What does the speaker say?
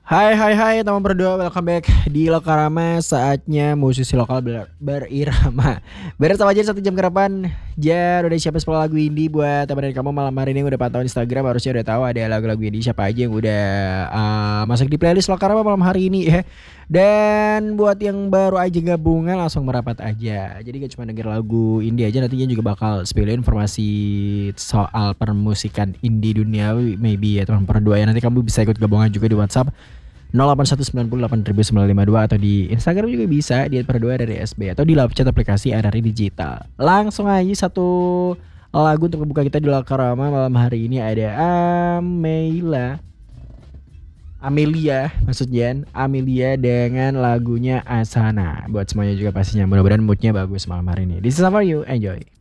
Hai hai hai teman berdua, welcome back di Lokarama. Saatnya musisi lokal berirama bersama aja 1 jam ke depan. Jar udah siapin 10 lagu indie buat teman kamu malam hari ini. Udah pantau Instagram harusnya udah tahu ada lagu-lagu indie siapa aja yang udah masuk di playlist Lokarama malam hari ini ya. Dan buat yang baru aja gabungan langsung merapat aja. Jadi gak cuma denger lagu indie aja, nantinya juga bakal spill informasi soal permusikan indie dunia maybe ya teman berdua ya. Nanti kamu bisa ikut gabungan juga di WhatsApp 0819088952 atau di Instagram juga bisa di @perdua dari SB atau di live chat aplikasi RRI Digital. Langsung aja satu lagu untuk membuka kita di Lokarama malam hari ini ada Amelia maksudnya Amelia dengan lagunya Asana. Buat semuanya juga pastinya mudah-mudahan moodnya bagus malam hari ini. This is for you, enjoy.